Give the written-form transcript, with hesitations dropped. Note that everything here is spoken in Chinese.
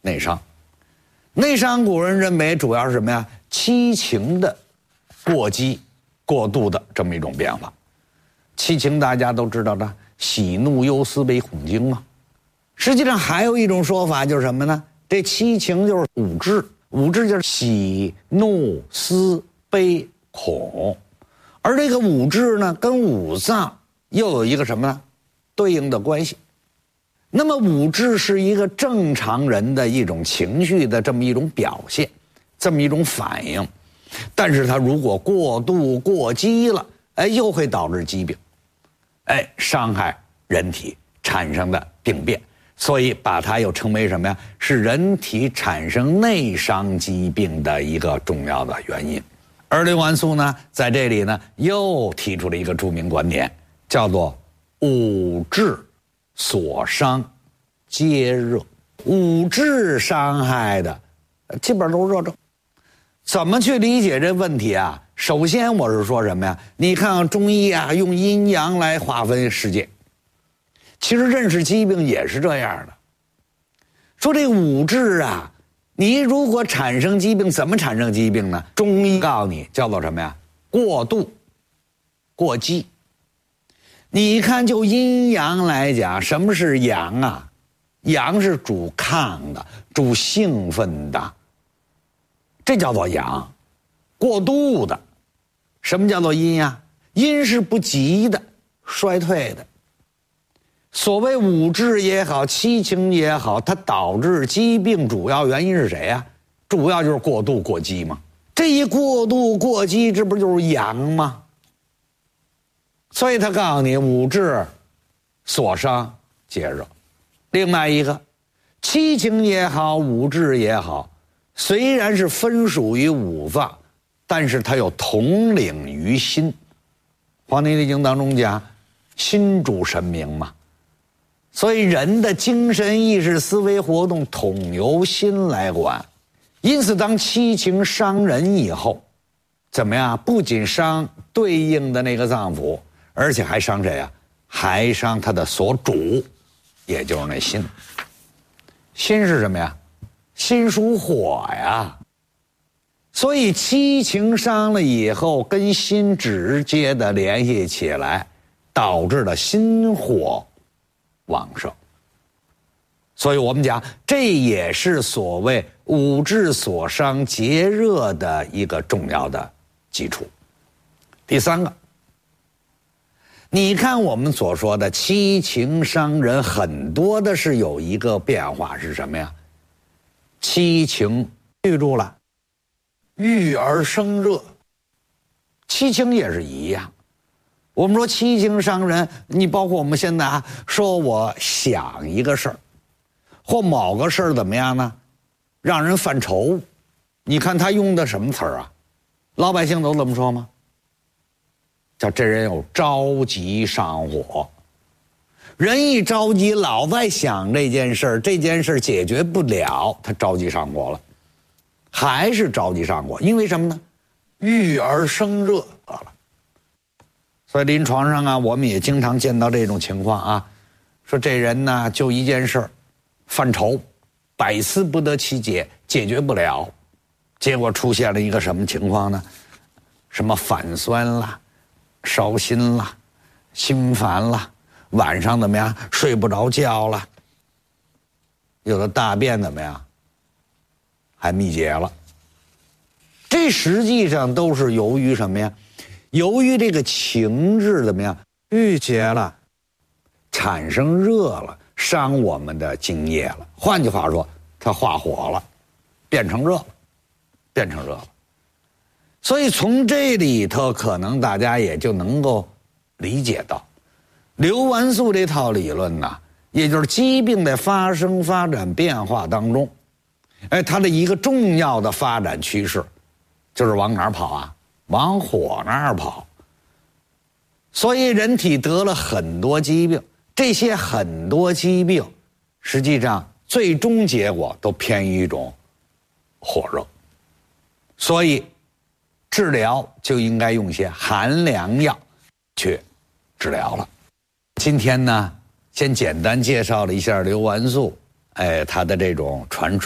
内伤。内伤古人认为主要是什么呀？七情的过激、过度的这么一种变化。七情大家都知道的，喜怒忧思悲恐惊嘛。实际上还有一种说法就是什么呢？这七情就是五志，五志就是喜怒思悲恐，而这个五志呢，跟五脏又有一个什么呢？对应的关系。那么五志是一个正常人的一种情绪的这么一种表现，这么一种反应，但是它如果过度过激了，又会导致疾病，伤害人体产生的病变，所以把它又称为什么呀？是人体产生内伤疾病的一个重要的原因。而刘完素呢，在这里呢又提出了一个著名观点，叫做五志所伤皆热。五志伤害的基本都是热症。怎么去理解这问题啊？首先我是说什么呀？你看中医啊，用阴阳来划分世界，其实认识疾病也是这样的。说这五志啊，你如果产生疾病，怎么产生疾病呢？中医告诉你叫做什么呀？过度过激。你看就阴阳来讲，什么是阳啊？阳是主亢的，主兴奋的，这叫做阳。过度的。什么叫做阴呀？阴是不及的，衰退的。所谓五志也好，七情也好，它导致疾病主要原因是谁呀？主要就是过度过激嘛。这一过度过激，这不就是阳吗？所以他告诉你，五志所伤皆热。另外一个，七情也好，五志也好，虽然是分属于五脏，但是它又统领于心。《黄帝内经》当中讲，心主神明嘛，所以人的精神意识思维活动统由心来管。因此当七情伤人以后，怎么样？不仅伤对应的那个脏腑，而且还伤谁呀？还伤他的所主，也就是那心。心是什么呀？心属火呀。所以七情伤了以后，跟心直接的联系起来，导致了心火旺盛。所以我们讲，这也是所谓五志所伤皆热的一个重要的基础。第三个，你看我们所说的七情伤人，很多的是有一个变化是什么呀？七情记住了，郁而生热。七情也是一样。我们说七情伤人，你包括我们现在说我想一个事儿，或某个事儿怎么样呢？让人犯愁。你看他用的什么词儿啊？老百姓都这么说吗？叫这人有着急上火。人一着急，老在想这件事儿，这件事儿解决不了，他着急上火了，还是着急上火。因为什么呢？郁而生热了。所以临床上啊，我们也经常见到这种情况啊，说这人呢就一件事儿犯愁，百思不得其解，解决不了，结果出现了一个什么情况呢？什么反酸啦，烧心啦，心烦啦，晚上怎么样？睡不着觉了，有的大便怎么样？还秘结了。这实际上都是由于什么呀？由于这个情志怎么样？郁结了，产生热了，伤我们的津液了。换句话说，它化火了，变成热了，变成热了。所以从这里头，可能大家也就能够理解到，刘完素这套理论呢，也就是疾病的发生、发展、变化当中，它的一个重要的发展趋势，就是往哪儿跑啊？往火那儿跑。所以人体得了很多疾病，这些很多疾病，实际上最终结果都偏于一种火热。所以治疗就应该用些寒凉药去治疗了。今天呢，先简单介绍了一下刘完素，他的这种传说。